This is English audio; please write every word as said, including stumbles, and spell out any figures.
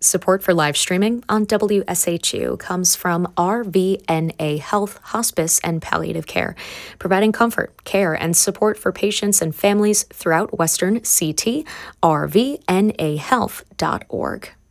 Support for live streaming on W S H U comes from R V N A Health, Hospice, and Palliative Care, providing comfort, care, and support for patients and families throughout Western C T, r v n a health dot org.